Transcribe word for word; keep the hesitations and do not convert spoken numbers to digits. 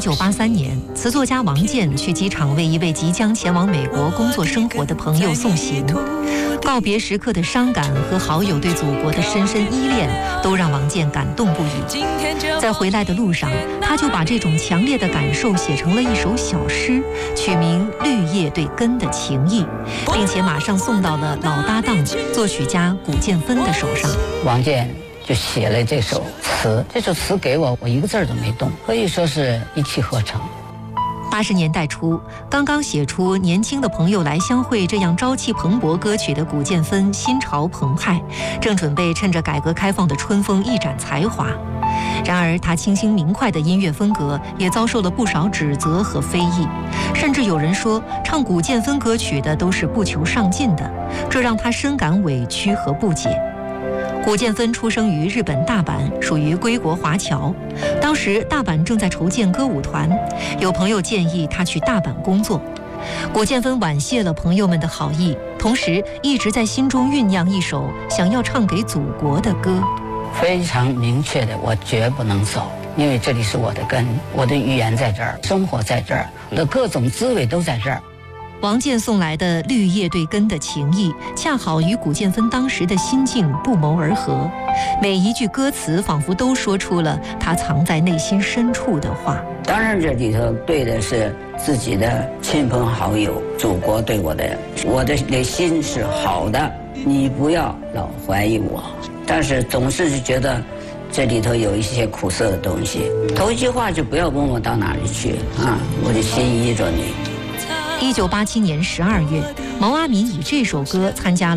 九八三年，词作家王健去机场为一位即将前往美国工作生活的朋友送行，告别时刻的伤感和好友对祖国的深深依恋，都让王健感动不已。在回来的路上，他就把这种强烈的感受写成了一首小诗，取名《绿叶对根的情谊》，并且马上送到了老搭档作曲家古建芬的手上。 王健就写了这首词，这首词给我，我一个字都没动，可以说是一气呵成。 八十年代初，刚刚写出《年轻的朋友来相会》这样朝气蓬勃歌曲的古建芬心潮澎湃，正准备趁着改革开放的春风一展才华。然而他清新明快的音乐风格也遭受了不少指责和非议，甚至有人说唱古建芬歌曲的都是不求上进的，这让他深感委屈和不解。古建芬出生于日本大阪，属于归国华侨。当时大阪正在筹建歌舞团，有朋友建议他去大阪工作。古建芬婉谢了朋友们的好意，同时一直在心中酝酿一首想要唱给祖国的歌。 非常明确的，我绝不能走，因为这里是我的根，我的语言在这儿，生活在这儿，我的各种滋味都在这儿。 王健送来的绿叶对根的情谊，恰好与古建芬当时的心境不谋而合，每一句歌词仿佛都说出了他藏在内心深处的话。 当然这里头对的是自己的亲朋好友，祖国对我的，我的内心是好的，你不要老怀疑我，但是总是就觉得这里头有一些苦涩的东西。头一句话就不要问我到哪里去啊，我的心依着你。 一九八七年十二月，毛阿敏以这首歌参加了